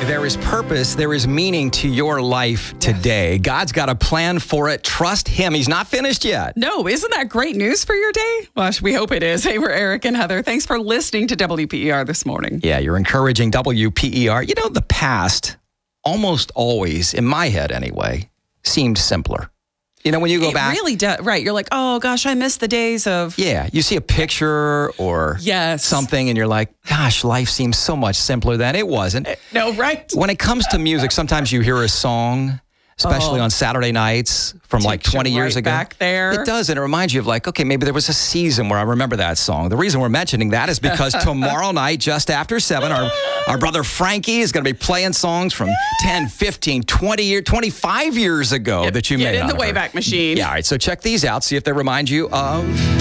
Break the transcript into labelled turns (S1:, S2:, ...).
S1: There is purpose, there is meaning to your life today. God's got a plan for it. Trust Him. He's not finished yet.
S2: No, isn't that great news for your day? Well, we hope it is. Hey, we're Eric and Heather. Thanks for listening to WPER this morning.
S1: Yeah, you're encouraging WPER. You know, the past, almost always, in my head anyway, seemed simpler. You know, when you go back.
S2: It really does. Right. You're like, oh, gosh, I miss the days of.
S1: Yeah. You see a picture or something and you're like, gosh, life seems so much simpler than it wasn't.
S2: No, right.
S1: When it comes to music, sometimes you hear a song, especially on Saturday nights from like 20 years ago.
S2: Back there.
S1: It does. And it reminds you of like, okay, maybe there was a season where I remember that song. The reason we're mentioning that is because tomorrow night, just after 7, our brother Frankie is going to be playing songs from 10, 15, 20 25 years ago that you may not
S2: Get in the
S1: have heard.
S2: Wayback Machine.
S1: Yeah, all right. So check these out. See if they remind you of